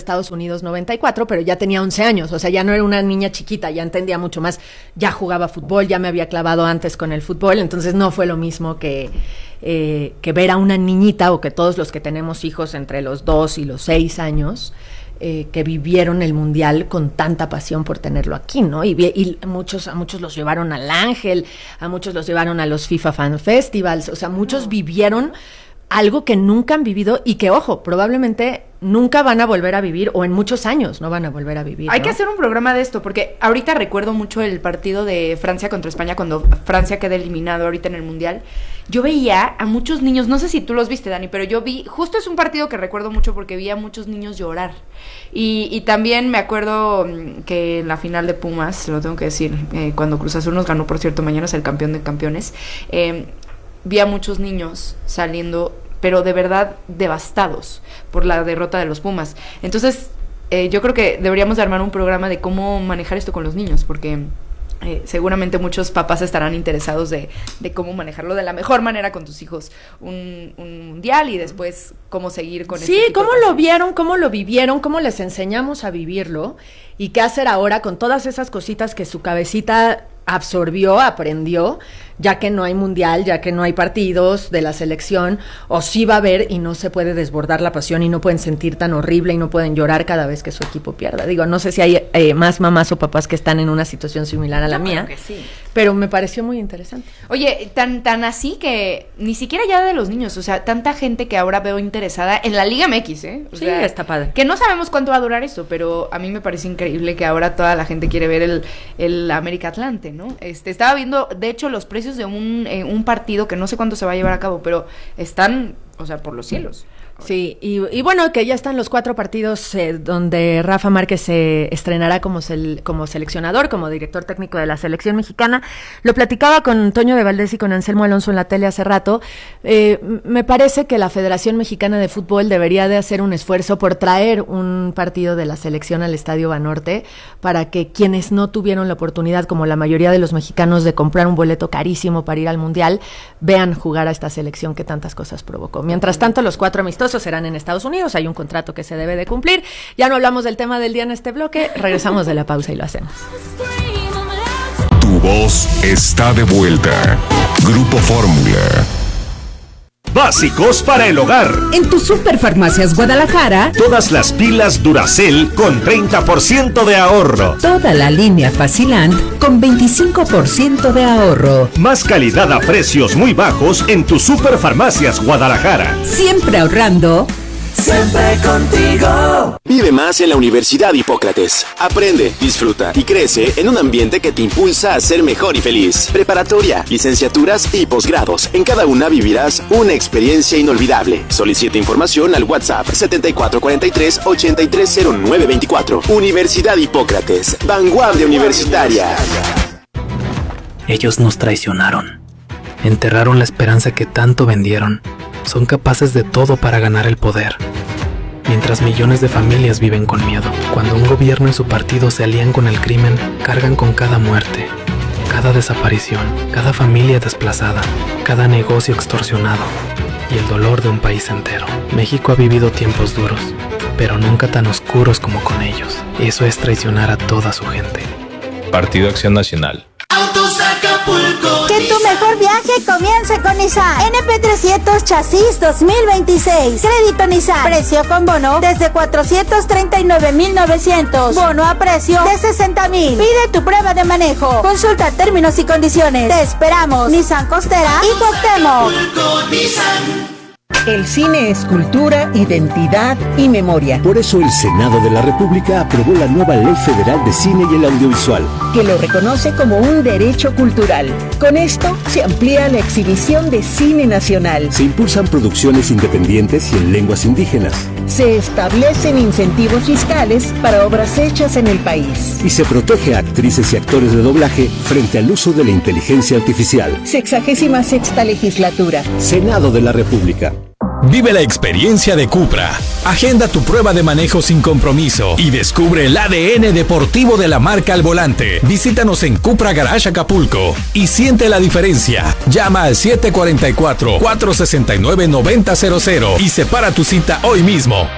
Estados Unidos 94, pero ya tenía 11 años, o sea, ya no era una niña chiquita, ya entendía mucho más, ya jugaba fútbol, ya me había clavado antes con el fútbol, entonces no fue lo mismo que ver a una niñita, o que todos los que tenemos hijos entre los 2 y los 6 años, que vivieron el Mundial con tanta pasión por tenerlo aquí, ¿no? Y a muchos los llevaron al Ángel, a muchos los llevaron a los FIFA Fan Festivals, o sea, muchos vivieron algo que nunca han vivido y que, ojo, probablemente nunca van a volver a vivir, o en muchos años no van a volver a vivir, Hay ¿no? que hacer un programa de esto, porque ahorita recuerdo mucho el partido de Francia contra España, cuando Francia queda eliminado ahorita en el Mundial. Yo veía a muchos niños, no sé si tú los viste, Dani, pero yo vi, justo es un partido que recuerdo mucho porque vi a muchos niños llorar. Y también me acuerdo que en la final de Pumas, lo tengo que decir, cuando Cruz Azul nos ganó, por cierto, mañana es el campeón de campeones, vi a muchos niños saliendo, pero de verdad devastados por la derrota de los Pumas. Entonces, yo creo que deberíamos de armar un programa de cómo manejar esto con los niños, porque seguramente muchos papás estarán interesados de cómo manejarlo de la mejor manera con tus hijos, un mundial, y después cómo seguir con Sí, cómo lo vieron, cómo lo vivieron, cómo les enseñamos a vivirlo, y qué hacer ahora con todas esas cositas que su cabecita absorbió, aprendió, ya que no hay mundial, ya que no hay partidos de la selección, o sí va a haber y no se puede desbordar la pasión y no pueden sentir tan horrible y no pueden llorar cada vez que su equipo pierda. Digo, no sé si hay más mamás o papás que están en una situación similar a la mía, creo que sí, pero me pareció muy interesante. Oye, tan así que ni siquiera ya de los niños, o sea, tanta gente que ahora veo interesada en la Liga MX, o Sí, sea, está padre. Que no sabemos cuánto va a durar esto, pero a mí me parece increíble que ahora toda la gente quiere ver el América Atlante, ¿no? Estaba viendo, de hecho, los precios de un partido que no sé cuándo se va a llevar a cabo, pero están, o sea, por los cielos. Sí, y bueno, que ya están los 4 partidos donde Rafa Márquez se estrenará como seleccionador, como director técnico de la selección mexicana. Lo platicaba con Toño de Valdés y con Anselmo Alonso en la tele hace rato. Me parece que la Federación Mexicana de Fútbol debería de hacer un esfuerzo por traer un partido de la selección al Estadio Banorte, para que quienes no tuvieron la oportunidad, como la mayoría de los mexicanos, de comprar un boleto carísimo para ir al Mundial, vean jugar a esta selección que tantas cosas provocó. Mientras tanto, los 4 amistosos serán en Estados Unidos, hay un contrato que se debe de cumplir. Ya no hablamos del tema del día en este bloque, regresamos de la pausa y lo hacemos. Tu voz está de vuelta. Grupo Fórmula. Básicos para el hogar. En tu Superfarmacias Guadalajara, Todas las pilas Duracell con 30% de ahorro. toda la línea Facilant con 25% de ahorro. Más calidad a precios muy bajos en tu Superfarmacias Guadalajara. Siempre ahorrando. Siempre contigo. Vive más en la Universidad Hipócrates. Aprende, disfruta y crece en un ambiente que te impulsa a ser mejor y feliz. Preparatoria, licenciaturas y posgrados. En cada una vivirás una experiencia inolvidable. Solicita información al WhatsApp 7443-830924. Universidad Hipócrates. Vanguardia universitaria. Ellos nos traicionaron. Enterraron la esperanza que tanto vendieron. Son capaces de todo para ganar el poder. Mientras millones de familias viven con miedo. Cuando un gobierno y su partido se alían con el crimen, cargan con cada muerte, cada desaparición, cada familia desplazada, cada negocio extorsionado y el dolor de un país entero. México ha vivido tiempos duros, pero nunca tan oscuros como con ellos. Eso es traicionar a toda su gente. Partido Acción Nacional. Autos Acapulco. Que tu mejor viaje comience con Nissan. NP300 Chasis 2026. Crédito Nissan. Precio con bono desde 439,900. Bono a precio de 60,000. Pide tu prueba de manejo. Consulta términos y condiciones. Te esperamos. Nissan Costera y Cuauhtémoc. El cine es cultura, identidad y memoria. Por eso el Senado de la República aprobó la nueva Ley Federal de Cine y el Audiovisual, que lo reconoce como un derecho cultural. Con esto se amplía la exhibición de cine nacional. Se impulsan producciones independientes y en lenguas indígenas. Se establecen incentivos fiscales para obras hechas en el país. Y se protege a actrices y actores de doblaje frente al uso de la inteligencia artificial. 66ª legislatura. Senado de la República. Vive la experiencia de Cupra. Agenda tu prueba de manejo sin compromiso y descubre el ADN deportivo de la marca al volante. Visítanos en Cupra Garage Acapulco y siente la diferencia. Llama al 744-469-9000 y separa tu cita hoy mismo.